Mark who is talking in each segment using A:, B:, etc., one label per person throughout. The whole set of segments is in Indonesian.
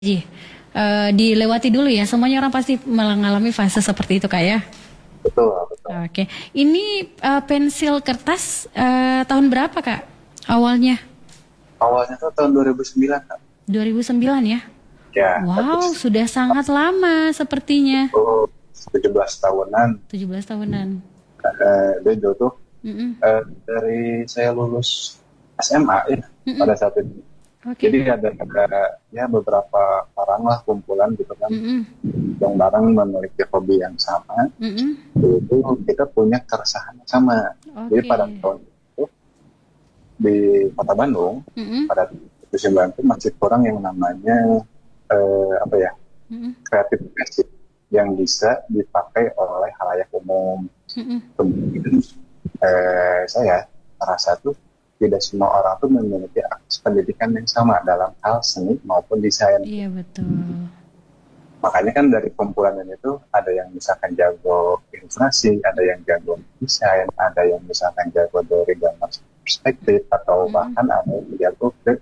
A: Ji, dilewati dulu ya. Semuanya orang pasti mengalami fase seperti itu kak ya.
B: Betul, betul.
A: Oke, ini pensil kertas tahun berapa kak awalnya?
B: Awalnya tuh tahun 2009, Kak.
A: 2009 ya.
B: Ya,
A: Wow,
B: habis
A: sudah sangat lama sepertinya.
B: itu 17 tahunan.
A: 17 tahunan.
B: Dia dulu tuh
A: Mm-mm.
B: dari saya lulus SMA ya,
A: Mm-mm.
B: pada saat itu.
A: Oke.
B: Jadi ada ya beberapa orang lah kumpulan gitu kan,
A: Mm-mm.
B: yang bareng memiliki hobi yang sama.
A: Mm-mm.
B: Itu kita punya keresahan yang sama. Jadi
A: Oke.
B: pada tahun itu di Kota Bandung
A: Mm-mm.
B: pada 2009 itu masih kurang yang namanya apa ya,
A: Mm-mm.
B: kreatif basic yang bisa dipakai oleh halayak umum.
A: Mm-mm.
B: Kemudian saya merasa tuh tidak semua orang tuh memiliki akses pendidikan yang sama dalam hal seni maupun desain.
A: Iya betul.
B: Makanya kan dari kumpulan ini tuh ada yang misalkan jago ilustrasi, ada yang jago desain, ada yang misalkan jago dari gambar perspektif, atau
A: Mm-mm.
B: bahkan ada yang jago ke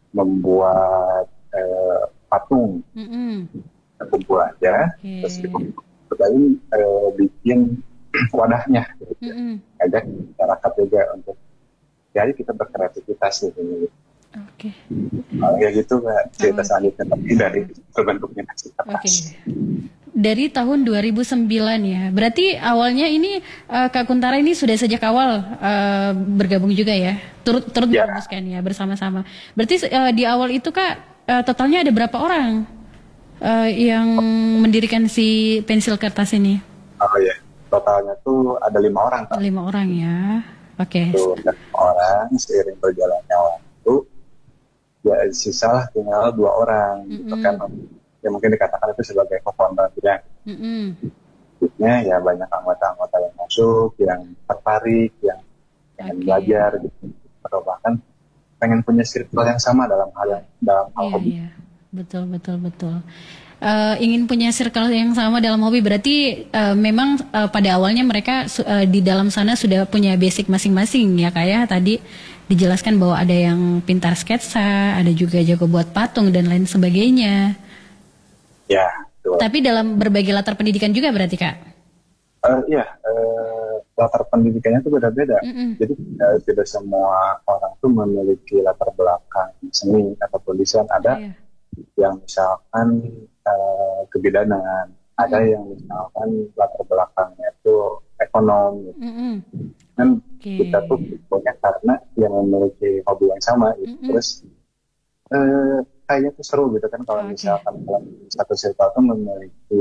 B: membuat patung.
A: Mm-mm.
B: Kumpul aja,
A: Oke.
B: terus kembali bikin wadahnya gitu,
A: Mm-mm.
B: agar masyarakat juga untuk jadi kita berkreativitas gitu.
A: Oke.
B: Kayak gitu Kak, cerita
A: Oke.
B: selanjutnya tapi dari terbentuknya nasi
A: Oke.
B: kertas.
A: Dari tahun 2009 ya. Berarti awalnya ini Kak Kuntara ini sudah sejak awal bergabung juga ya. Turut
B: Ya,
A: merumuskan ya bersama-sama. Berarti di awal itu Kak totalnya ada berapa orang yang mendirikan si pensil kertas ini?
B: oh ya, totalnya tuh ada 5 orang Kak.
A: 5 orang ya. Oke.
B: Tuh, ada 5 orang, seiring berjalannya waktu, ya sisalah tinggal 2 orang gitu kan.
A: Mm-mm.
B: Ya mungkin dikatakan itu sebagai co-founder ya.
A: Mm-mm.
B: Maksudnya ya banyak anggota-anggota yang masuk, yang tertarik, yang pengen
A: Oke.
B: belajar gitu, atau bahkan pengen punya circle yang sama dalam hal
A: Iya,
B: hobi.
A: iya. Betul, betul, betul. Ingin punya circle yang sama dalam hobi berarti memang pada awalnya mereka di dalam sana sudah punya basic masing-masing ya kayak tadi dijelaskan bahwa ada yang pintar sketsa, ada juga jago buat patung dan lain sebagainya.
B: Ya, betul.
A: Tapi dalam berbagai latar pendidikan juga berarti Kak.
B: Iya, latar pendidikannya tuh beda-beda.
A: Mm-mm.
B: Jadi tidak semua orang tuh memiliki latar belakang seni ataupun desain. Ada
A: Iya.
B: yang misalkan kebidanan, ada
A: Mm-mm.
B: yang misalkan latar belakangnya itu ekonom. Gitu.
A: Mm-mm.
B: Kan
A: Oke.
B: kita tuh punya karena yang memiliki hobi yang sama gitu.
A: Mm-mm.
B: Terus kayaknya tuh seru gitu kan kalau
A: Oke.
B: misalkan dalam satu circle tuh memiliki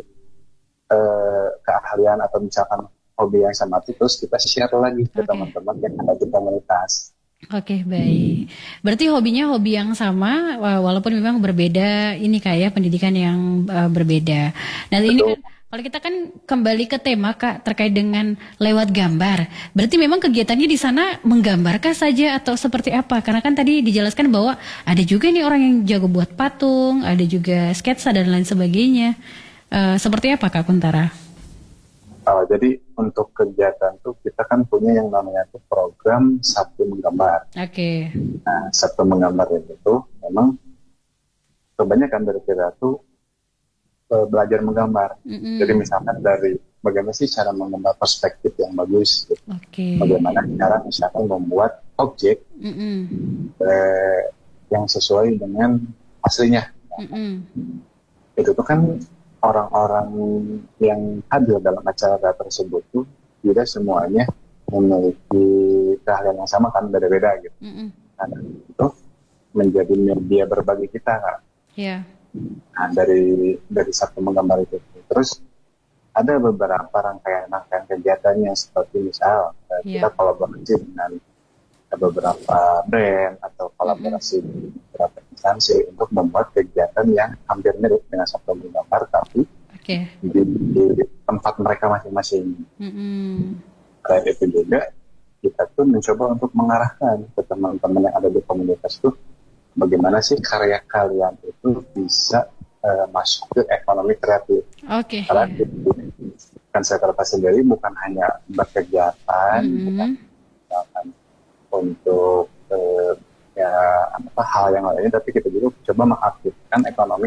B: keahlian atau misalkan hobi yang sama tuh, terus kita share lagi ke
A: Oke.
B: teman-teman yang ada di komunitas.
A: Oke, baik. Berarti hobinya hobi yang sama, walaupun memang berbeda. Ini kayak pendidikan yang berbeda. Nah, ini
B: Betul.
A: kan kalau kita kan kembali ke tema Kak terkait dengan lewat gambar. Berarti memang kegiatannya di sana menggambarkah saja atau seperti apa? Karena kan tadi dijelaskan bahwa ada juga nih orang yang jago buat patung, ada juga sketsa dan lain sebagainya. Seperti apa Kak Kuntara?
B: Jadi untuk kegiatan tuh kita kan punya yang namanya tuh program Sabtu Menggambar.
A: Oke.
B: Nah, Sabtu Menggambar itu tuh memang kebanyakan dari kita tuh belajar menggambar.
A: Mm-mm.
B: Jadi misalkan dari bagaimana sih cara menggambar perspektif yang bagus, gitu.
A: Oke.
B: Bagaimana cara misalkan membuat objek
A: Mm-mm.
B: yang sesuai dengan aslinya.
A: Mm-mm.
B: Itu tuh kan orang-orang yang hadir dalam acara tersebut tuh tidak semuanya memiliki keahlian yang sama kan, beda-beda gitu.
A: Mm-mm.
B: Nah, itu menjadi media berbagi kita Kak.
A: Ya.
B: Nah, dari satu menggambar itu. Terus ada beberapa rangkaian kegiatannya, seperti misal kita
A: Ya.
B: kolaborasi dengan beberapa brand atau kolaborasi dengan beberapa instansi untuk membuat kegiatan yang hampir mirip dengan Sabtu Menggambar tapi
A: Oke.
B: di tempat mereka masing-masing.
A: Mm-mm.
B: Selain itu juga kita tuh mencoba untuk mengarahkan ke teman-teman yang ada di komunitas tuh bagaimana sih karya kalian itu bisa masuk ke ekonomi kreatif.
A: Oke.
B: Karena
A: Ya.
B: kan saya kertas sendiri bukan hanya berkegiatan, bukan
A: Mm-mm.
B: misalkan untuk ya hal yang lain, tapi kita juga coba mengaktifkan ekonomi